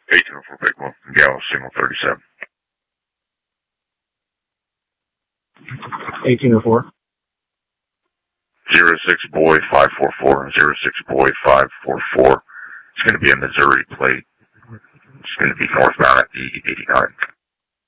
1804 Bigelow, Gallo, signal 37. 1804. 06 Boy 544, 06 Boy 544. It's going to be a Missouri plate. It's going to be northbound at the 89.